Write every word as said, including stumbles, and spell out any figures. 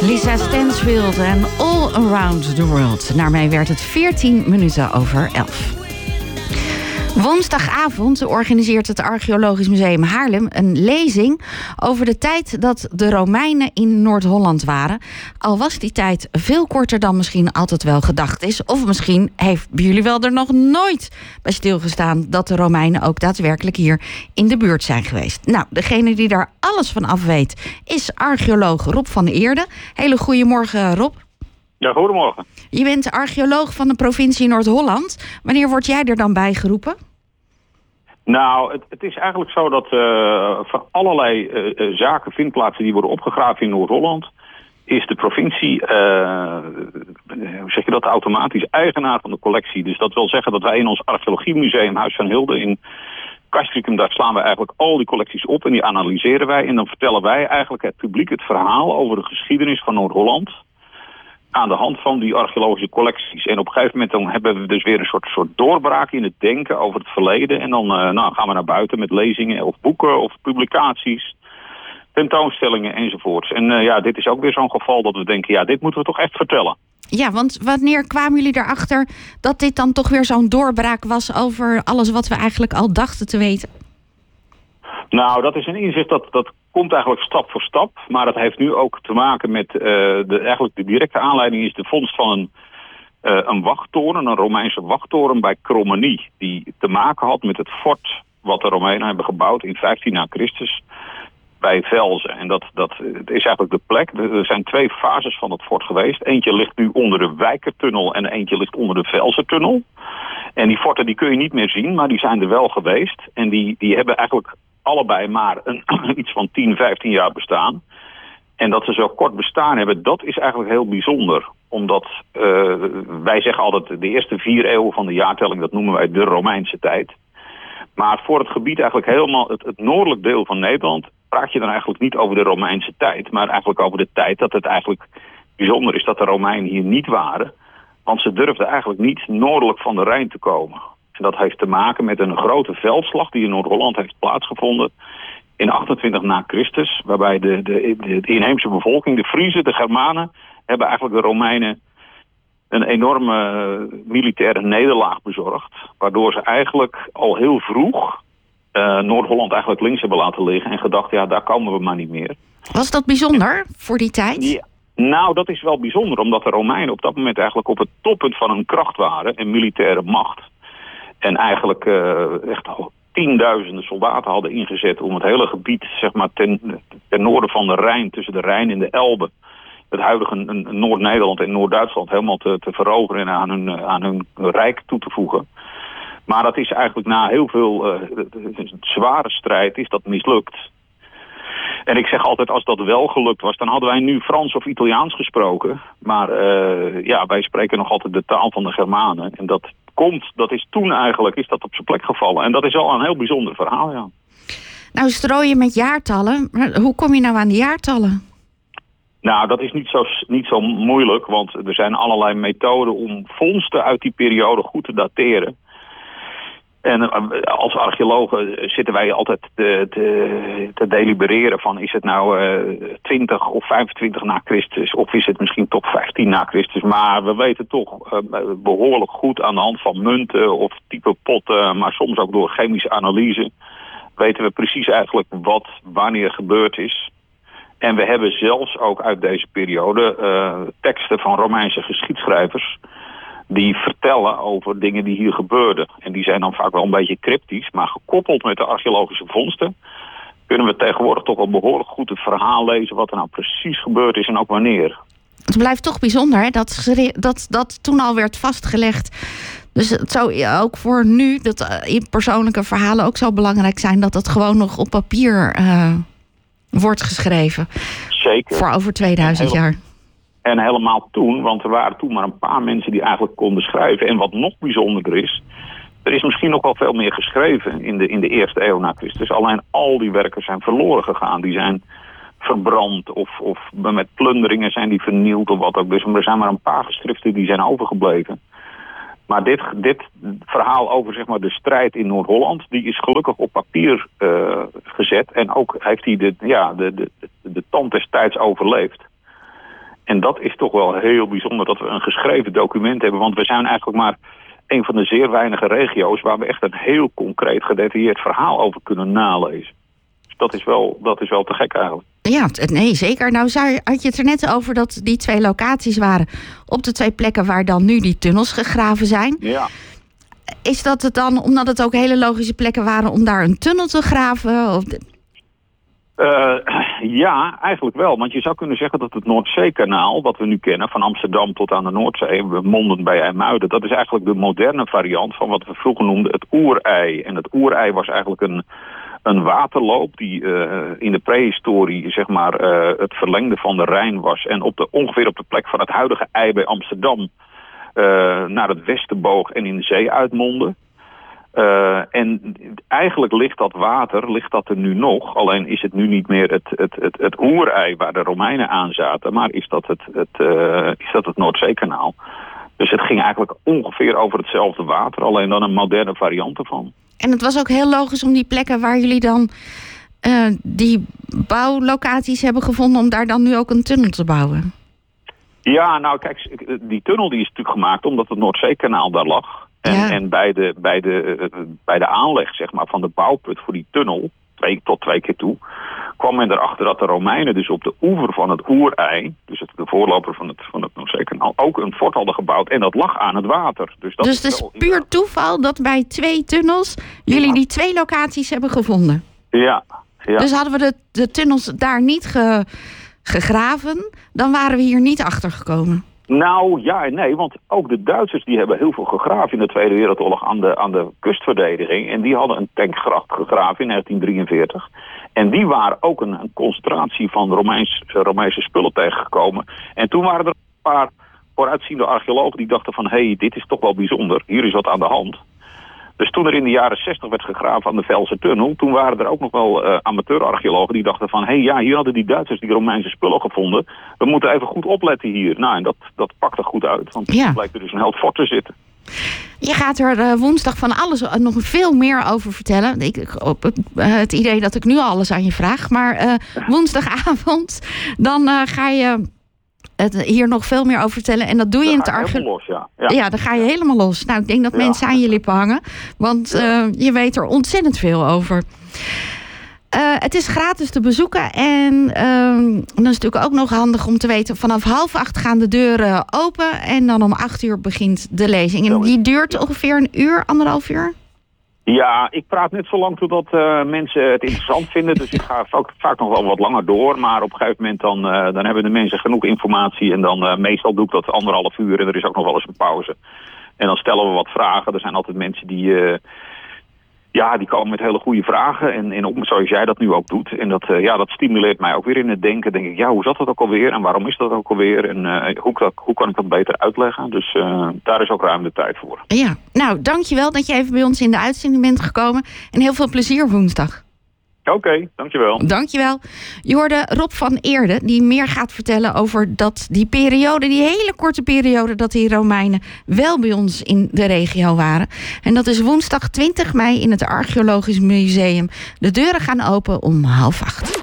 Lisa Stansfield en All Around the World. Daarmee werd het veertien minuten over elf. Woensdagavond organiseert het Archeologisch Museum Haarlem een lezing over de tijd dat de Romeinen in Noord-Holland waren. Al was die tijd veel korter dan misschien altijd wel gedacht is. Of misschien heeft bij jullie wel er nog nooit bij stilgestaan dat de Romeinen ook daadwerkelijk hier in de buurt zijn geweest. Nou, degene die daar alles van af weet is archeoloog Rob van der Eerde. Hele goede morgen, Rob. Ja, goedemorgen. Je bent archeoloog van de provincie Noord-Holland. Wanneer word jij er dan bij geroepen? Nou, het, het is eigenlijk zo dat uh, voor allerlei uh, uh, zaken, vindplaatsen die worden opgegraven in Noord-Holland, is de provincie, uh, hoe zeg je dat, automatisch eigenaar van de collectie. Dus dat wil zeggen dat wij in ons archeologiemuseum Huis van Hilde in Castricum, daar slaan we eigenlijk al die collecties op en die analyseren wij. En dan vertellen wij eigenlijk het publiek het verhaal over de geschiedenis van Noord-Holland aan de hand van die archeologische collecties. En op een gegeven moment dan hebben we dus weer een soort, soort doorbraak in het denken over het verleden. En dan uh, nou, gaan we naar buiten met lezingen of boeken of publicaties, tentoonstellingen enzovoorts. En uh, ja, dit is ook weer zo'n geval dat we denken, ja, dit moeten we toch echt vertellen. Ja, want wanneer kwamen jullie erachter dat dit dan toch weer zo'n doorbraak was over alles wat we eigenlijk al dachten te weten? Nou, dat is een inzicht dat, dat komt eigenlijk stap voor stap. Maar dat heeft nu ook te maken met, uh, de, eigenlijk de directe aanleiding is de vondst van een, uh, een wachttoren, een Romeinse wachttoren bij Krommenie. Die te maken had met het fort wat de Romeinen hebben gebouwd in vijftien na Christus bij Velzen. En dat, dat is eigenlijk de plek. Er zijn twee fases van het fort geweest. Eentje ligt nu onder de Wijkertunnel en eentje ligt onder de Velzentunnel. En die forten die kun je niet meer zien, maar die zijn er wel geweest. En die, die hebben eigenlijk allebei maar een, iets van tien, vijftien jaar bestaan. En dat ze zo kort bestaan hebben, dat is eigenlijk heel bijzonder. Omdat uh, wij zeggen altijd de eerste vier eeuwen van de jaartelling, dat noemen wij de Romeinse tijd. Maar voor het gebied eigenlijk helemaal, het, het noordelijk deel van Nederland, praat je dan eigenlijk niet over de Romeinse tijd, maar eigenlijk over de tijd dat het eigenlijk bijzonder is dat de Romeinen hier niet waren. Want ze durfden eigenlijk niet noordelijk van de Rijn te komen. En dat heeft te maken met een grote veldslag die in Noord-Holland heeft plaatsgevonden in achtentwintig na Christus. Waarbij de, de, de inheemse bevolking, de Friezen, de Germanen, hebben eigenlijk de Romeinen een enorme militaire nederlaag bezorgd. Waardoor ze eigenlijk al heel vroeg uh, Noord-Holland eigenlijk links hebben laten liggen en gedacht, ja, daar komen we maar niet meer. Was dat bijzonder voor die tijd? Ja. Nou, dat is wel bijzonder, omdat de Romeinen op dat moment eigenlijk op het toppunt van hun kracht waren en militaire macht. En eigenlijk uh, echt tienduizenden soldaten hadden ingezet om het hele gebied, zeg maar, ten, ten noorden van de Rijn, tussen de Rijn en de Elbe, het huidige Noord-Nederland en Noord-Duitsland helemaal te, te veroveren en aan hun, aan hun rijk toe te voegen. Maar dat is eigenlijk na heel veel uh, zware strijd is dat mislukt. En ik zeg altijd, als dat wel gelukt was, dan hadden wij nu Frans of Italiaans gesproken. Maar uh, ja, wij spreken nog altijd de taal van de Germanen. En dat komt, dat is toen eigenlijk, is dat op zijn plek gevallen. En dat is al een heel bijzonder verhaal, ja. Nou, strooi je met jaartallen. Maar hoe kom je nou aan die jaartallen? Nou, dat is niet zo, niet zo moeilijk, want er zijn allerlei methoden om vondsten uit die periode goed te dateren. En als archeologen zitten wij altijd te, te, te delibereren van, is het nou uh, twintig of vijfentwintig na Christus of is het misschien toch vijftien na Christus. Maar we weten toch uh, behoorlijk goed aan de hand van munten of type potten, maar soms ook door chemische analyse, weten we precies eigenlijk wat wanneer gebeurd is. En we hebben zelfs ook uit deze periode uh, teksten van Romeinse geschiedschrijvers die vertellen over dingen die hier gebeurden. En die zijn dan vaak wel een beetje cryptisch, maar gekoppeld met de archeologische vondsten kunnen we tegenwoordig toch wel behoorlijk goed het verhaal lezen wat er nou precies gebeurd is en ook wanneer. Het blijft toch bijzonder, hè? Dat, dat, dat toen al werd vastgelegd. Dus het zou ook voor nu, dat in persoonlijke verhalen ook zo belangrijk zijn dat dat gewoon nog op papier uh, wordt geschreven. Zeker. Voor over tweeduizend jaar. En helemaal toen, want er waren toen maar een paar mensen die eigenlijk konden schrijven. En wat nog bijzonderder is, er is misschien nog wel veel meer geschreven in de, in de eerste eeuw na Christus. Alleen al die werken zijn verloren gegaan. Die zijn verbrand of, of met plunderingen zijn die vernield of wat ook. Dus er zijn maar een paar geschriften die zijn overgebleven. Maar dit, dit verhaal over, zeg maar, de strijd in Noord-Holland, die is gelukkig op papier uh, gezet. En ook heeft hij de, ja, de, de, de, de tand des tijds overleefd. En dat is toch wel heel bijzonder dat we een geschreven document hebben. Want we zijn eigenlijk maar een van de zeer weinige regio's waar we echt een heel concreet gedetailleerd verhaal over kunnen nalezen. Dus dat is wel, dat is wel te gek eigenlijk. Ja, nee, zeker. Nou zou, had je het er net over dat die twee locaties waren op de twee plekken waar dan nu die tunnels gegraven zijn. Ja. Is dat het dan, omdat het ook hele logische plekken waren om daar een tunnel te graven? Of de... Uh, ja, eigenlijk wel. Want je zou kunnen zeggen dat het Noordzeekanaal, wat we nu kennen, van Amsterdam tot aan de Noordzee, mondend bij IJmuiden, dat is eigenlijk de moderne variant van wat we vroeger noemden het oerei. En het oerei was eigenlijk een, een waterloop die uh, in de prehistorie zeg maar uh, het verlengde van de Rijn was. En op de, ongeveer op de plek van het huidige ei bij Amsterdam uh, naar het westen boog en in de zee uitmondde. Uh, en eigenlijk ligt dat water, ligt dat er nu nog. Alleen is het nu niet meer het, het, het, het oerei waar de Romeinen aan zaten. Maar is dat het, het, uh, is dat het Noordzeekanaal. Dus het ging eigenlijk ongeveer over hetzelfde water. Alleen dan een moderne variant ervan. En het was ook heel logisch om die plekken waar jullie dan uh, die bouwlocaties hebben gevonden, om daar dan nu ook een tunnel te bouwen. Ja, nou kijk, die tunnel die is natuurlijk gemaakt omdat het Noordzeekanaal daar lag. En, ja. en bij, de, bij, de, uh, bij de aanleg zeg maar, van de bouwput voor die tunnel, twee tot twee keer toe, kwam men erachter dat de Romeinen dus op de oever van het Oerei, dus het, de voorloper van het, van het Noordzeekanaal, ook een fort hadden gebouwd. En dat lag aan het water. Dus, dat dus het is, is puur inderdaad toeval dat bij twee tunnels jullie ja. die twee locaties hebben gevonden? Ja. ja. Dus hadden we de, de tunnels daar niet ge, gegraven, dan waren we hier niet achter gekomen? Nou, ja en nee, want ook de Duitsers die hebben heel veel gegraven in de Tweede Wereldoorlog aan de, aan de kustverdediging. En die hadden een tankgracht gegraven in negentien drieënveertig. En die waren ook een, een concentratie van Romeins, Romeinse spullen tegengekomen. En toen waren er een paar vooruitziende archeologen die dachten van, hé, hey, dit is toch wel bijzonder, hier is wat aan de hand. Dus toen er in de jaren zestig werd gegraven aan de Velse Tunnel, toen waren er ook nog wel uh, amateur-archeologen die dachten van, hé hey, ja, hier hadden die Duitsers die Romeinse spullen gevonden. We moeten even goed opletten hier. Nou, en dat, dat pakte goed uit, want ja. er blijkt er dus een heel fort te zitten. Je gaat er uh, woensdag van alles uh, nog veel meer over vertellen. Ik, op uh, het idee dat ik nu alles aan je vraag. Maar uh, woensdagavond, dan uh, ga je het hier nog veel meer over vertellen. En dat doe je in het archeologie. Ja. Ja. ja, dan ga je helemaal los. Nou, ik denk dat ja. mensen aan je lippen hangen. Want uh, je weet er ontzettend veel over. Uh, het is gratis te bezoeken. En uh, dan is het natuurlijk ook nog handig om te weten, vanaf half acht gaan de deuren open. En dan om acht uur begint de lezing. En die duurt ongeveer een uur, anderhalf uur? Ja, ik praat net zo lang totdat uh, mensen het interessant vinden. Dus ik ga vaak, vaak nog wel wat langer door. Maar op een gegeven moment dan, uh, dan hebben de mensen genoeg informatie. En dan uh, meestal doe ik dat anderhalf uur. En er is ook nog wel eens een pauze. En dan stellen we wat vragen. Er zijn altijd mensen die, uh, ja, die komen met hele goede vragen. En, en op, zoals jij dat nu ook doet. En dat, uh, ja, dat stimuleert mij ook weer in het denken. Dan denk ik, ja, hoe zat dat ook alweer? En waarom is dat ook alweer? En uh, hoe, dat, hoe kan ik dat beter uitleggen? Dus uh, daar is ook ruim de tijd voor. Ja, nou, dankjewel dat je even bij ons in de uitzending bent gekomen. En heel veel plezier woensdag. Oké, okay, dankjewel. Dankjewel. Je hoorde Rob van Eerde, die meer gaat vertellen over dat die periode, die hele korte periode, dat die Romeinen wel bij ons in de regio waren. En dat is woensdag twintig mei in het Archeologisch Museum. De deuren gaan open om half acht.